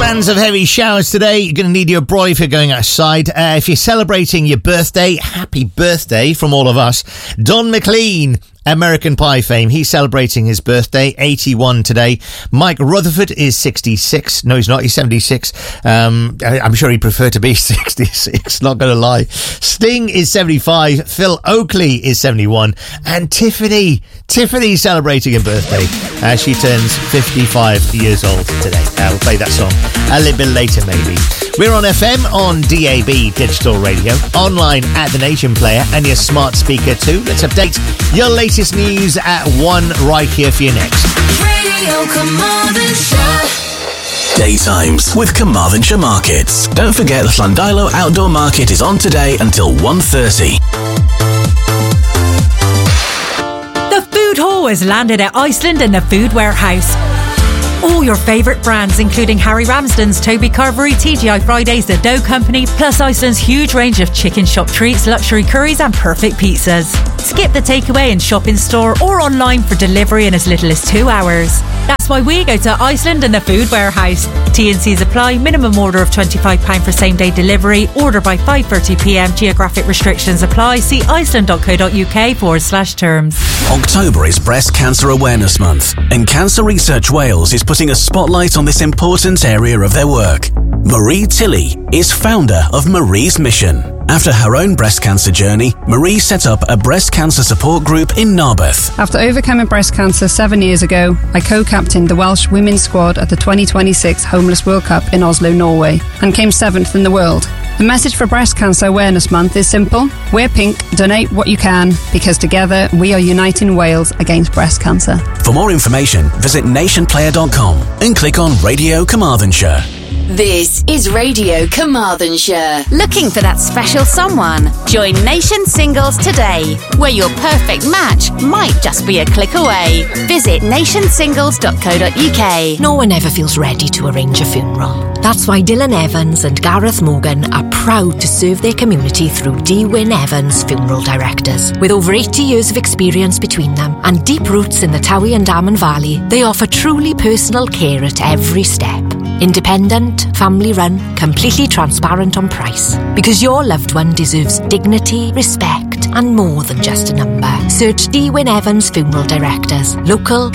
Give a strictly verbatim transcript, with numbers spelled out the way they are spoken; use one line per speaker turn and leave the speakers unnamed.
Chance of heavy showers today. You're going to need your brolly if you're going outside. Uh, if you're celebrating your birthday, happy birthday from all of us. Don McLean, American Pie fame. He's celebrating his birthday, eighty-one today. Mike Rutherford is sixty-six. No, he's not. He's seventy-six. Um, I'm sure he'd prefer to be sixty-six. Not going to lie. Sting is seventy-five. Phil Oakley is seventy-one. And Tiffany. Tiffany's celebrating a birthday. Uh, she turns fifty-five years old today. Uh, we'll play that song a little bit later, maybe. We're on F M, on D A B Digital Radio, online at the Nation Player, and your smart speaker too. Let's update your latest news at one right here for you next.
Radio Carmarthen Show.
Daytimes with Carmarthenshire Markets. Don't forget the Llandilo Outdoor Market is on today until one thirty.
The Food Hall has landed at Iceland in the Food Warehouse. All your favourite brands, including Harry Ramsden's, Toby Carvery, T G I Fridays, The Dough Company, plus Iceland's huge range of chicken shop treats, luxury curries and perfect pizzas. Skip the takeaway and shop in store or online for delivery in as little as two hours. That's why we go to Iceland and the Food Warehouse. T and C's apply. Minimum order of twenty-five pounds for same day delivery. Order by five thirty p m. Geographic restrictions apply. See iceland.co.uk forward slash terms.
October is Breast Cancer Awareness Month, and Cancer Research Wales is putting a spotlight on this important area of their work. Marie Tilley is founder of Marie's Mission. After her own breast cancer journey, Marie set up a breast cancer support group in Narberth.
After overcoming breast cancer seven years ago, I co-captained the Welsh women's squad at the twenty twenty-six Homeless World Cup in Oslo, Norway, and came seventh in the world. The message for Breast Cancer Awareness Month is simple. Wear pink, donate what you can, because together we are uniting Wales against breast cancer.
For more information, visit nation player dot com and click on Radio Carmarthenshire.
This is Radio Carmarthenshire.
Looking for that special someone? Join Nation Singles today, where your perfect match might just be a click away. Visit nation singles dot co dot uk.
No one ever feels ready to arrange a funeral. That's why Dylan Evans and Gareth Morgan are proud to serve their community through D. Wyn Evans Funeral Directors. With over eighty years of experience between them and deep roots in the Towie and Darman Valley, they offer truly personal care at every step. Independent, family-run, completely transparent on price. Because your loved one deserves dignity, respect, and more than just a number. Search D. Wyn Evans Funeral Directors. Local,